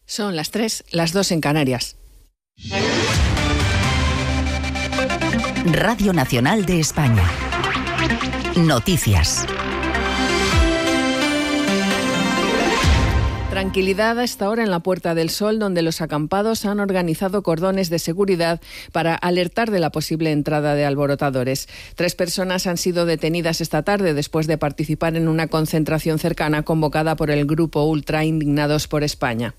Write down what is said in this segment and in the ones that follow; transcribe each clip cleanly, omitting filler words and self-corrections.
Son las 3, las 2 en Canarias. Radio Nacional de España. Noticias. Tranquilidad a esta hora en la Puerta del Sol, donde los acampados han organizado cordones de seguridad para alertar de la posible entrada de alborotadores. 3 personas han sido detenidas esta tarde después de participar en una concentración cercana convocada por el grupo ultra Indignados por España.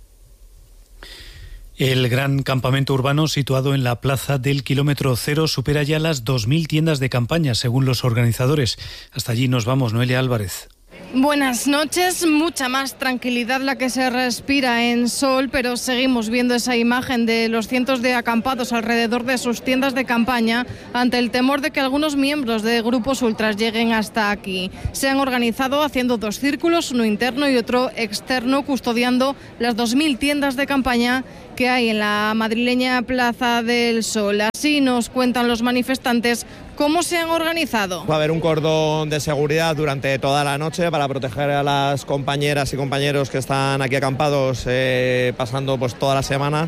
El gran campamento urbano situado en la plaza del kilómetro cero supera ya las 2.000 tiendas de campaña, según los organizadores. Hasta allí nos vamos, Noelia Álvarez. Buenas noches, mucha más tranquilidad la que se respira en Sol, pero seguimos viendo esa imagen de los cientos de acampados alrededor de sus tiendas de campaña ante el temor de que algunos miembros de grupos ultras lleguen hasta aquí. Se han organizado haciendo 2 círculos, uno interno y otro externo, custodiando las 2.000 tiendas de campaña que hay en la madrileña Plaza del Sol. Así nos cuentan los manifestantes cómo se han organizado. Va a haber un cordón de seguridad durante toda la noche para proteger a las compañeras y compañeros que están aquí acampados pasando pues toda la semana.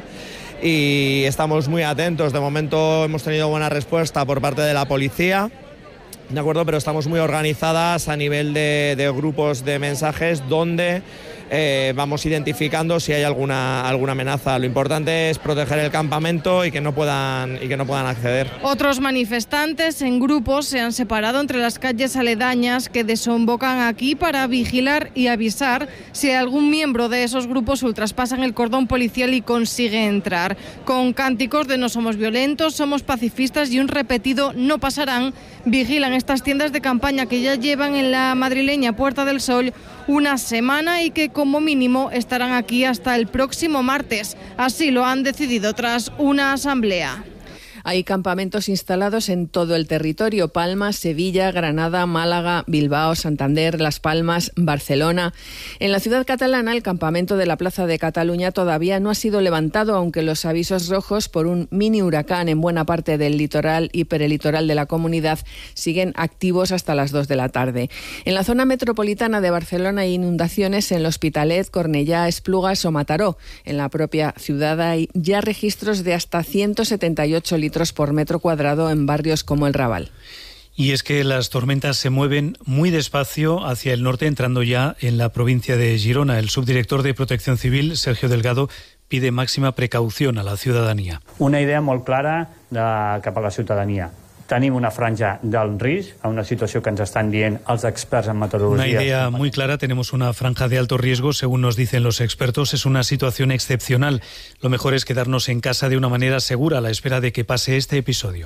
Y estamos muy atentos. De momento hemos tenido buena respuesta por parte de la policía. De acuerdo, pero estamos muy organizadas a nivel de grupos de mensajes donde vamos identificando si hay alguna amenaza. Lo importante es proteger el campamento y que no puedan acceder. Otros manifestantes en grupos se han separado entre las calles aledañas que desembocan aquí para vigilar y avisar si algún miembro de esos grupos ultras pasan el cordón policial y consigue entrar. Con cánticos de no somos violentos, somos pacifistas y un repetido no pasarán, vigilan estas tiendas de campaña que ya llevan en la madrileña Puerta del Sol una semana y que como mínimo estarán aquí hasta el próximo martes. Así lo han decidido tras una asamblea. Hay campamentos instalados en todo el territorio: Palma, Sevilla, Granada, Málaga, Bilbao, Santander, Las Palmas, Barcelona. En la ciudad catalana, el campamento de la Plaza de Cataluña todavía no ha sido levantado, aunque los avisos rojos por un mini huracán en buena parte del litoral y perelitoral de la comunidad siguen activos hasta las 2 de la tarde. En la zona metropolitana de Barcelona hay inundaciones en L'Hospitalet, Cornellá, Esplugas o Mataró. En la propia ciudad hay ya registros de hasta 178 litros por metro cuadrado en barrios como el Raval. Y es que las tormentas se mueven muy despacio hacia el norte, entrando ya en la provincia de Girona. El subdirector de Protección Civil, Sergio Delgado, pide máxima precaución a la ciudadanía. Una idea molt clara cap a la ciutadania. Tenim una franja d'alt risc, a una situació que ens estan dient els experts en meteorologia. Una idea muy clara, tenemos una franja de alto riesgo, según nos dicen los expertos. Es una situación excepcional. Lo mejor es quedarnos en casa de una manera segura a la espera de que pase este episodio.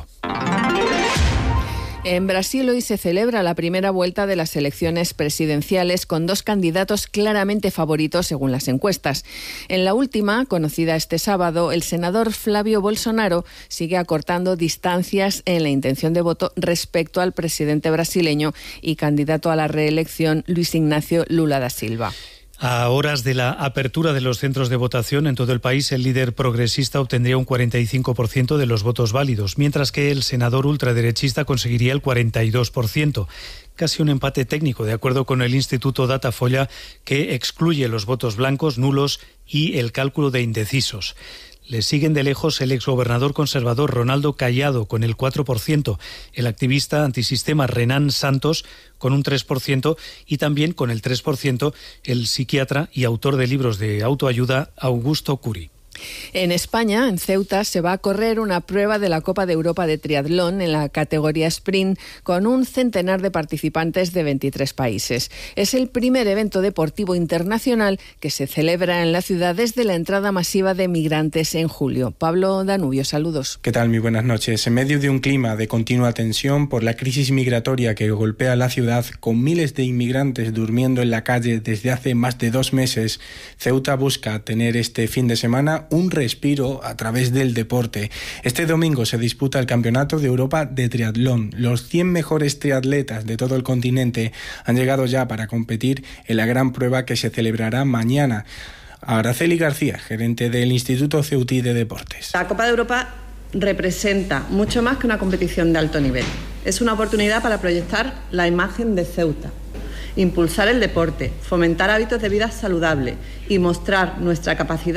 En Brasil hoy se celebra la primera vuelta de las elecciones presidenciales con 2 candidatos claramente favoritos según las encuestas. En la última, conocida este sábado, el senador Flávio Bolsonaro sigue acortando distancias en la intención de voto respecto al presidente brasileño y candidato a la reelección Luis Ignacio Lula da Silva. A horas de la apertura de los centros de votación en todo el país, el líder progresista obtendría un 45% de los votos válidos, mientras que el senador ultraderechista conseguiría el 42%. Casi un empate técnico, de acuerdo con el Instituto Datafolla, que excluye los votos blancos, nulos y el cálculo de indecisos. Le siguen de lejos el exgobernador conservador Ronaldo Caiado con el 4%, el activista antisistema Renan Santos con un 3% y también con el 3% el psiquiatra y autor de libros de autoayuda Augusto Curi. En España, en Ceuta, se va a correr una prueba de la Copa de Europa de Triatlón en la categoría sprint con un centenar de participantes de 23 países. Es el primer evento deportivo internacional que se celebra en la ciudad desde la entrada masiva de migrantes en julio. Pablo Danubio, saludos. ¿Qué tal? Muy buenas noches. En medio de un clima de continua tensión por la crisis migratoria que golpea la ciudad, con miles de inmigrantes durmiendo en la calle desde hace más de 2 meses, Ceuta busca tener este fin de semana un respiro a través del deporte. Este domingo se disputa el Campeonato de Europa de Triatlón. Los 100 mejores triatletas de todo el continente han llegado ya para competir en la gran prueba que se celebrará mañana. Araceli García, gerente del Instituto Ceutí de Deportes. La Copa de Europa representa mucho más que una competición de alto nivel. Es una oportunidad para proyectar la imagen de Ceuta, impulsar el deporte, fomentar hábitos de vida saludable y mostrar nuestra capacidad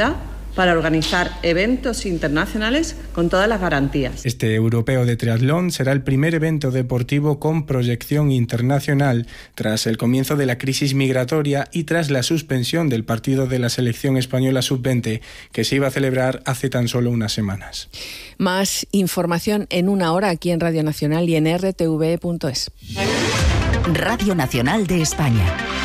para organizar eventos internacionales con todas las garantías. Este europeo de triatlón será el primer evento deportivo con proyección internacional tras el comienzo de la crisis migratoria y tras la suspensión del partido de la selección española sub-20 que se iba a celebrar hace tan solo unas semanas. Más información en una hora aquí en Radio Nacional y en rtv.es. Radio Nacional de España.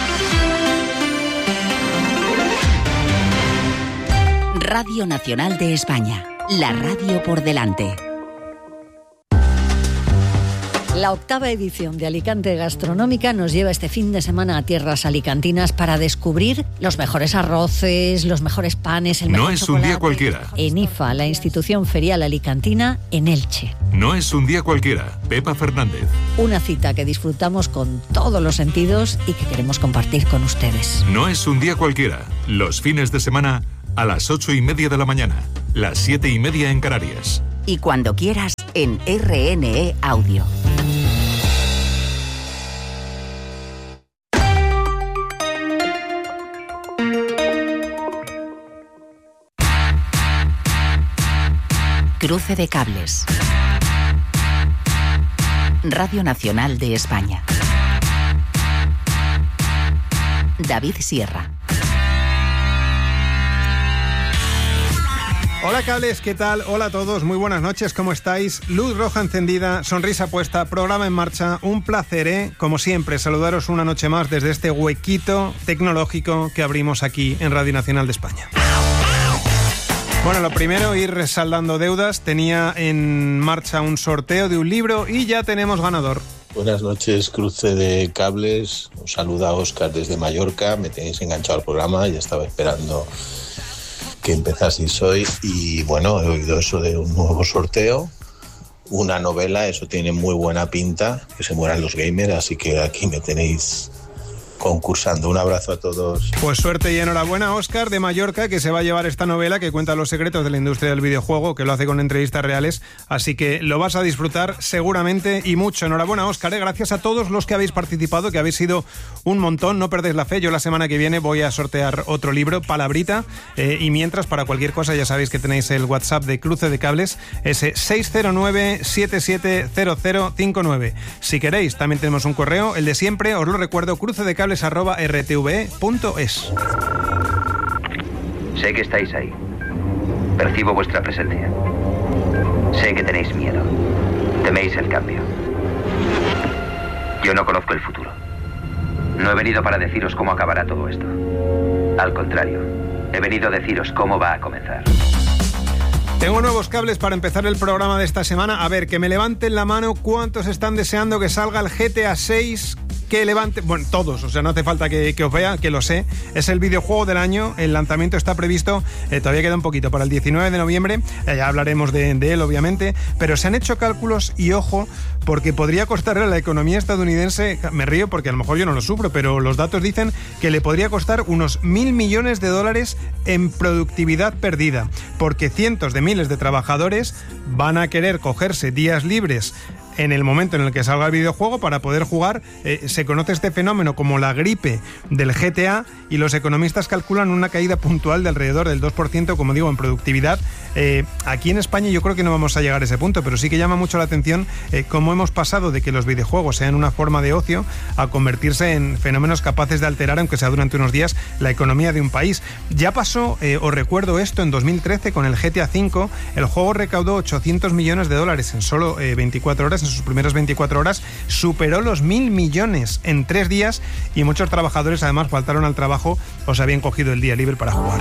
Radio Nacional de España, la radio por delante. La 8ª edición de Alicante Gastronómica nos lleva este fin de semana a tierras alicantinas para descubrir los mejores arroces, los mejores panes, el mejor chocolate. No es un día cualquiera. En IFA, la institución ferial alicantina, en Elche. No es un día cualquiera. Pepa Fernández. Una cita que disfrutamos con todos los sentidos y que queremos compartir con ustedes. No es un día cualquiera. Los fines de semana a las 8:30 de la mañana, las 7:30 en Canarias. Y cuando quieras, en RNE Audio. Cruce de cables. Radio Nacional de España. David Sierra. Hola cables, ¿qué tal? Hola a todos, muy buenas noches, ¿cómo estáis? Luz roja encendida, sonrisa puesta, programa en marcha, un placer, como siempre, saludaros una noche más desde este huequito tecnológico que abrimos aquí en Radio Nacional de España. Bueno, lo primero, ir saldando deudas. Tenía en marcha un sorteo de un libro y ya tenemos ganador. Buenas noches, cruce de cables. Os saluda Óscar desde Mallorca. Me tenéis enganchado al programa, ya estaba esperando que empezaseis hoy. Y bueno, he oído eso de un nuevo sorteo, una novela, eso tiene muy buena pinta, que se mueran los gamers, así que aquí me tenéis concursando. Un abrazo a todos. Pues suerte y enhorabuena, Óscar de Mallorca, que se va a llevar esta novela que cuenta los secretos de la industria del videojuego, que lo hace con entrevistas reales, así que lo vas a disfrutar seguramente y mucho. Enhorabuena, Óscar, gracias a todos los que habéis participado, que habéis sido un montón, no perdéis la fe. Yo la semana que viene voy a sortear otro libro, Palabrita, y mientras, para cualquier cosa, ya sabéis que tenéis el WhatsApp de Cruce de Cables, ese 609-770059. Si queréis, también tenemos un correo, el de siempre, os lo recuerdo, crucedecables@rtve.es. Sé que estáis ahí. Percibo vuestra presencia. Sé que tenéis miedo. Teméis el cambio. Yo no conozco el futuro. No he venido para deciros cómo acabará todo esto. Al contrario, he venido a deciros cómo va a comenzar. Tengo nuevos cables para empezar el programa de esta semana. A ver, que me levanten la mano cuántos están deseando que salga el GTA 6. Que levante, bueno, todos, o sea, no hace falta que os vea, que lo sé. Es el videojuego del año, el lanzamiento está previsto, todavía queda un poquito, para el 19 de noviembre, ya hablaremos de él, obviamente, pero se han hecho cálculos y ojo, porque podría costarle a la economía estadounidense, me río porque a lo mejor yo no lo sufro, pero los datos dicen que le podría costar unos $1.000 millones en productividad perdida, porque cientos de miles de trabajadores van a querer cogerse días libres en el momento en el que salga el videojuego para poder jugar. Se conoce este fenómeno como la gripe del GTA y los economistas calculan una caída puntual de alrededor del 2%, como digo, en productividad. Aquí en España yo creo que no vamos a llegar a ese punto, pero sí que llama mucho la atención cómo hemos pasado de que los videojuegos sean una forma de ocio a convertirse en fenómenos capaces de alterar, aunque sea durante unos días, la economía de un país. Ya pasó, os recuerdo esto, en 2013 con el GTA V, el juego recaudó $800 millones en solo 24 horas, en sus primeras 24 horas, superó los $1.000 millones en 3 días y muchos trabajadores además faltaron al trabajo o se habían cogido el día libre para jugar.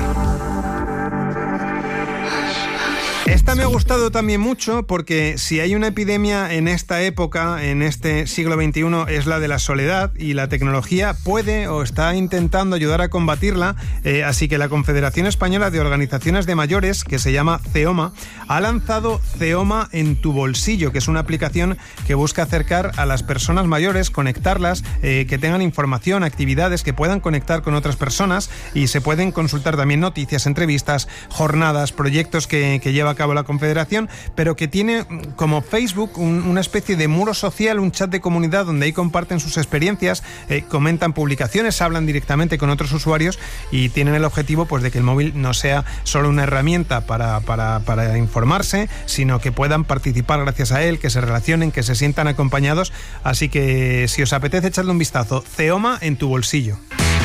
Esta me ha gustado también mucho porque si hay una epidemia en esta época, en este siglo XXI, es la de la soledad y la tecnología puede o está intentando ayudar a combatirla, así que la Confederación Española de Organizaciones de Mayores, que se llama CEOMA, ha lanzado CEOMA en tu bolsillo, que es una aplicación que busca acercar a las personas mayores, conectarlas, que tengan información, actividades, que puedan conectar con otras personas y se pueden consultar también noticias, entrevistas, jornadas, proyectos que lleva a cabo de la Confederación, pero que tiene como Facebook una especie de muro social, un chat de comunidad donde ahí comparten sus experiencias, comentan publicaciones, hablan directamente con otros usuarios y tienen el objetivo pues de que el móvil no sea solo una herramienta para informarse, sino que puedan participar gracias a él, que se relacionen, que se sientan acompañados. Así que si os apetece echarle un vistazo, Ceoma en tu bolsillo.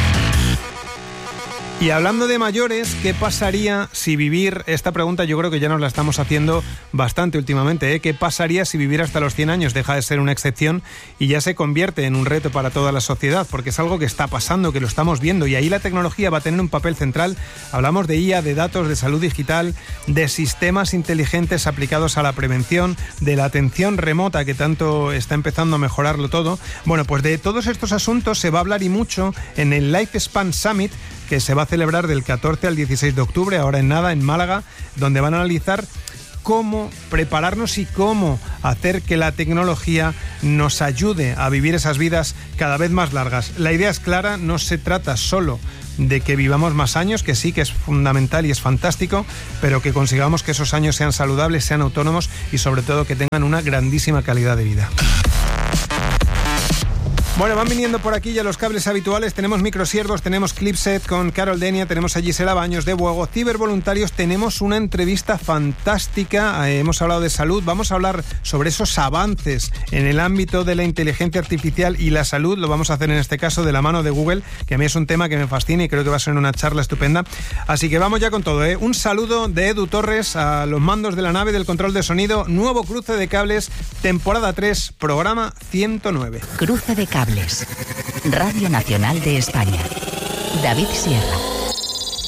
Y hablando de mayores, ¿qué pasaría si vivir, esta pregunta yo creo que ya nos la estamos haciendo bastante últimamente, ¿eh? ¿Qué pasaría si vivir hasta los 100 años deja de ser una excepción y ya se convierte en un reto para toda la sociedad? Porque es algo que está pasando, que lo estamos viendo, y ahí la tecnología va a tener un papel central. Hablamos de IA, de datos, de salud digital, de sistemas inteligentes aplicados a la prevención, de la atención remota que tanto está empezando a mejorarlo todo. Bueno, pues de todos estos asuntos se va a hablar y mucho en el Lifespan Summit, que se va a celebrar del 14 al 16 de octubre, ahora en nada, en Málaga, donde van a analizar cómo prepararnos y cómo hacer que la tecnología nos ayude a vivir esas vidas cada vez más largas. La idea es clara, no se trata solo de que vivamos más años, que sí que es fundamental y es fantástico, pero que consigamos que esos años sean saludables, sean autónomos y sobre todo que tengan una grandísima calidad de vida. Bueno, van viniendo por aquí ya los cables habituales. Tenemos Microsiervos, tenemos Clipset con Carol Denia, tenemos a Gisela Baños de Buego, Cibervoluntarios, tenemos una entrevista fantástica, hemos hablado de salud, vamos a hablar sobre esos avances en el ámbito de la inteligencia artificial y la salud, lo vamos a hacer en este caso de la mano de Google, que a mí es un tema que me fascina y creo que va a ser una charla estupenda. Así que vamos ya con todo, ¿eh? Un saludo de Edu Torres a los mandos de la nave del control de sonido, nuevo Cruce de Cables, temporada 3, programa 109. Cruce de Cables, Radio Nacional de España. David Sierra.